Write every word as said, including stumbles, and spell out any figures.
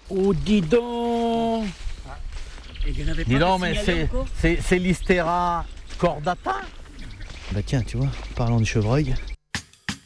Oh, dis donc. Et il y en avait Dis pas donc, de mais signalé c'est, encore c'est, c'est l'Hystera cordata. Bah tiens, tu vois, parlant du chevreuil,